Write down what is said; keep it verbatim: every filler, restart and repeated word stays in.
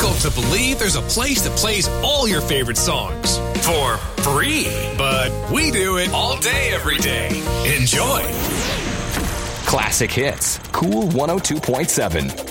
difficult to believe there's a place that plays all your favorite songs for free. But we do it all day, every day. Enjoy. Classic Hits. Cool one oh two point seven.